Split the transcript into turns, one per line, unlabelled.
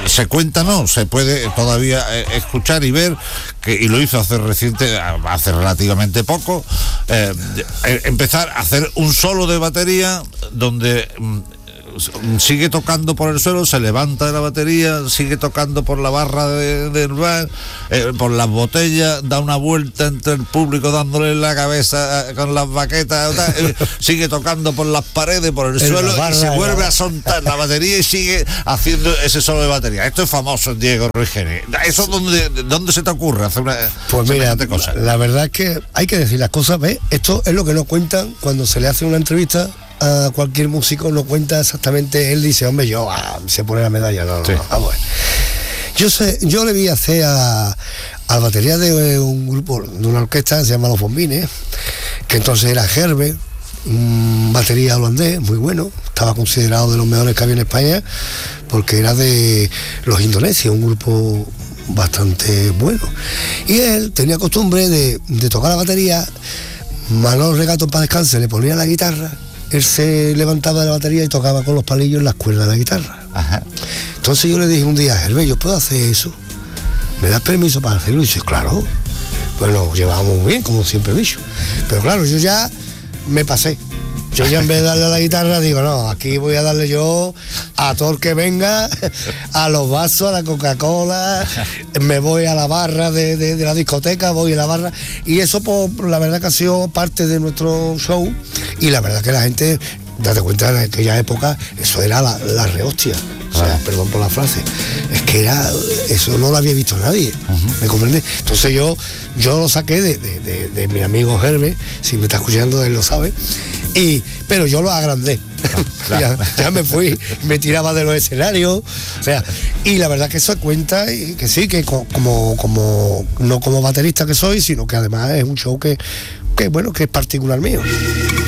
se cuenta, no, se puede todavía escuchar y ver, y lo hizo hace relativamente poco, empezar a hacer un solo de batería donde sigue tocando por el suelo, se levanta de la batería, sigue tocando por la barra del bar, por las botellas, da una vuelta entre el público dándole la cabeza con las baquetas, sigue tocando por las paredes, por el suelo, y se vuelve a soltar la batería y sigue haciendo ese solo de batería. Esto es famoso en Diego Ruigeri. ¿Eso dónde se te ocurre hacer una
pues mira, cosa? La verdad es que hay que decir las cosas, ¿ves? Esto es lo que nos cuentan cuando se le hace una entrevista a cualquier músico, no cuenta exactamente. Él dice, hombre, se pone la medalla, no, vamos. Yo le vi hacer a batería de un grupo, de una orquesta que se llama Los Bombines, que entonces era Herbert, un batería holandés muy bueno, estaba considerado de los mejores que había en España, porque era de los indonesios, un grupo bastante bueno, y él tenía costumbre de tocar la batería. Manolo Regato, para descansar, le ponía la guitarra, él se levantaba de la batería y tocaba con los palillos en las cuerdas de la guitarra. Ajá. Entonces yo le dije un día, Hervé, ¿yo puedo hacer eso? ¿Me das permiso para hacerlo? Y dice, claro. Bueno, llevábamos muy bien, como siempre he dicho. Pero claro, yo ya me pasé. Yo ya en vez de darle a la guitarra, digo, no, aquí voy a darle yo a todo el que venga, a los vasos, a la Coca-Cola, me voy a la barra de la discoteca, voy a la barra, y eso pues, la verdad que ha sido parte de nuestro show, y la verdad que la gente, date cuenta, en aquella época, eso era la rehostia. O sea, perdón por la frase, es que eso no lo había visto nadie, ¿me comprende? Entonces yo lo saqué de mi amigo Herbert, si me está escuchando él lo sabe, pero yo lo agrandé. Claro. ya me fui, me tiraba de los escenarios, o sea, y la verdad que eso cuenta, y que sí, que como no como baterista que soy, sino que además es un show que bueno, que es particular mío.